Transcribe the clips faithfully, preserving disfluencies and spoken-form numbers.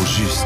juste.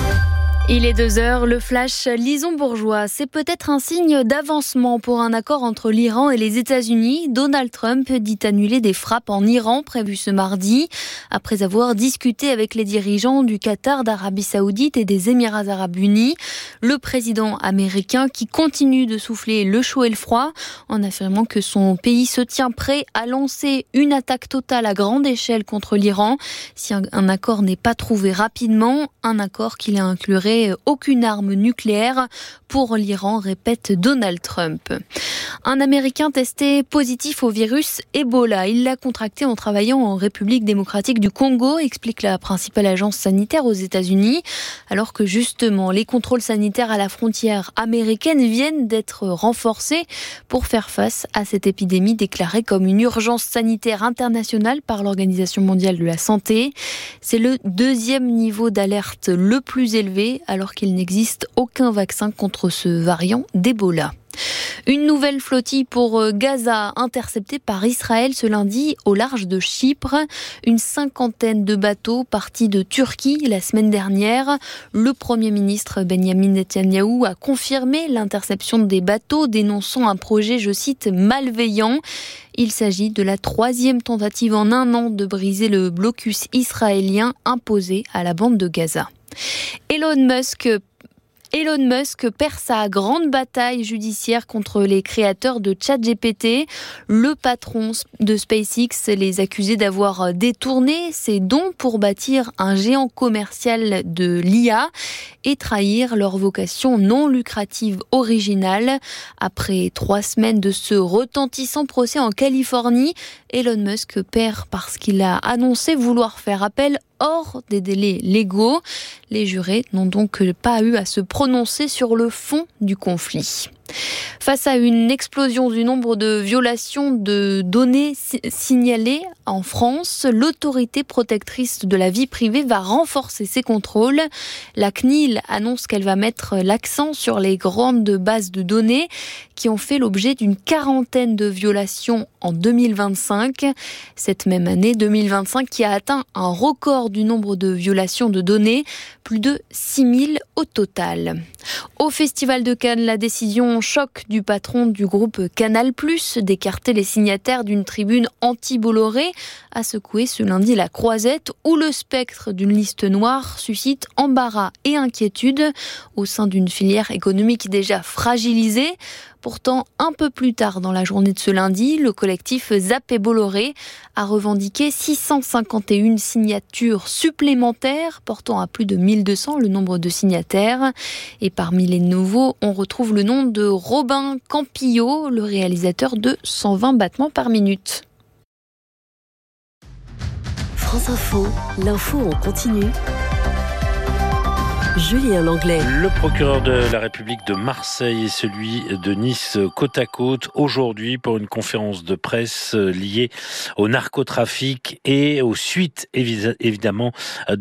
Il est deux heures, le flash Lison Bourgeois. C'est peut-être un signe d'avancement pour un accord entre l'Iran et les États-Unis. Donald Trump dit annuler des frappes en Iran prévues ce mardi. Après avoir discuté avec les dirigeants du Qatar, d'Arabie Saoudite et des Émirats Arabes Unis, le président américain qui continue de souffler le chaud et le froid en affirmant que son pays se tient prêt à lancer une attaque totale à grande échelle contre l'Iran si un accord n'est pas trouvé rapidement. Un accord qui inclurait aucune arme nucléaire pour l'Iran, répète Donald Trump. Un Américain testé positif au virus Ebola. Il l'a contracté en travaillant en République démocratique du Congo, explique la principale agence sanitaire aux États-Unis, alors que justement les contrôles sanitaires à la frontière américaine viennent d'être renforcés pour faire face à cette épidémie déclarée comme une urgence sanitaire internationale par l'Organisation mondiale de la santé. C'est le deuxième niveau d'alerte le plus élevé, alors qu'il n'existe aucun vaccin contre ce variant d'Ebola. Une nouvelle flottille pour Gaza interceptée par Israël ce lundi au large de Chypre. Une cinquantaine de bateaux partis de Turquie la semaine dernière. Le Premier ministre Benjamin Netanyahou a confirmé l'interception des bateaux, dénonçant un projet, je cite, malveillant. Il s'agit de la troisième tentative en un an de briser le blocus israélien imposé à la bande de Gaza. Elon Musk Elon Musk perd sa grande bataille judiciaire contre les créateurs de ChatGPT. Le patron de SpaceX les accusait d'avoir détourné ses dons pour bâtir un géant commercial de l'I A et trahir leur vocation non lucrative originale. Après trois semaines de ce retentissant procès en Californie, Elon Musk perd parce qu'il a annoncé vouloir faire appel hors des délais légaux. Les jurés n'ont donc pas eu à se prononcer sur le fond du conflit. Face à une explosion du nombre de violations de données signalées en France, l'autorité protectrice de la vie privée va renforcer ses contrôles. La C N I L annonce qu'elle va mettre l'accent sur les grandes bases de données qui ont fait l'objet d'une quarantaine de violations en deux mille vingt-cinq. Cette même année deux mille vingt-cinq qui a atteint un record du nombre de violations de données, plus de six mille au total. Au Festival de Cannes, la décision choc du patron du groupe Canal+, d'écarter les signataires d'une tribune anti-Bolloré, a secoué ce lundi la Croisette, où le spectre d'une liste noire suscite embarras et inquiétude au sein d'une filière économique déjà fragilisée. Pourtant, un peu plus tard dans la journée de ce lundi, le collectif Zap et Bolloré a revendiqué six cent cinquante et une signatures supplémentaires, portant à plus de mille deux cents le nombre de signataires. Et parmi les nouveaux, on retrouve le nom de Robin Campillo, le réalisateur de cent vingt battements par minute. France Info, l'info en continu. Julien Langlais. Le procureur de la République de Marseille et celui de Nice côte à côte aujourd'hui pour une conférence de presse liée au narcotrafic et aux suites évidemment de